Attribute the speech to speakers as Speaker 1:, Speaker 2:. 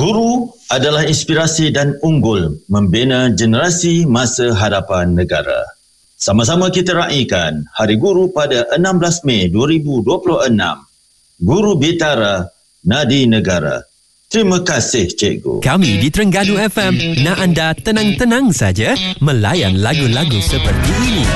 Speaker 1: Guru adalah inspirasi dan unggul membina generasi masa hadapan negara. Sama-sama kita raikan Hari Guru pada 16 Mei 2026. Guru Bitara, Nadi Negara. Terima kasih, Cikgu.
Speaker 2: Kami di Terengganu FM nak anda tenang-tenang saja melayan lagu-lagu seperti ini.